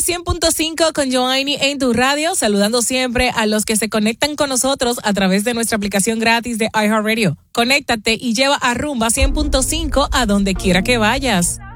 100.5 con Joanny en tu radio, saludando siempre a los que se conectan con nosotros a través de nuestra aplicación gratis de iHeartRadio. Conéctate y lleva a Rumba 100.5 a donde quiera que vayas.